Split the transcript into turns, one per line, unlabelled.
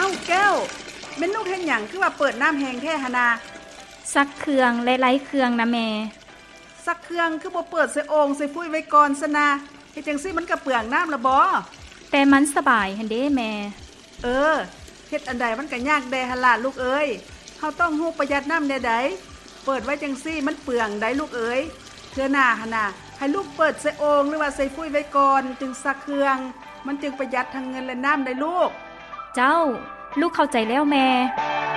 ลูกแก้วแม่นลูกเฮ็ดหยังคือว่าเปิดน้ำแห้งแท้หนนา
ซักเครื่องและไล้เครื่องนะแม่
ซักเครื่องคือบ่เปิดใส่โอ่งใส่ฟุ้ยไว้ก่อนซะนะเฮ็ดจังซี่มันก็เปลืองน้ำละบ่
แต่มันสบายหั่นเด้แม่
เฮ็ดอันใดมันก็ยากแดหั่นล่ะลูกเอ้ยเฮาต้องฮู้ประหยัดน้ำแน่ใดเปิดไว้จังซี่มันเปลืองได้ลูกเอ้ยเทื่อหน้าหั่นน่ะให้ลูกเปิดใส่โอ่งหรือว่าใส่ฟุ้ยไว้ก่อนจึงซักเครื่องมันจึงประหยัดทั้งเงินและน้ำได้ลูก
เจ้าลูกเข้าใจแล้วแม่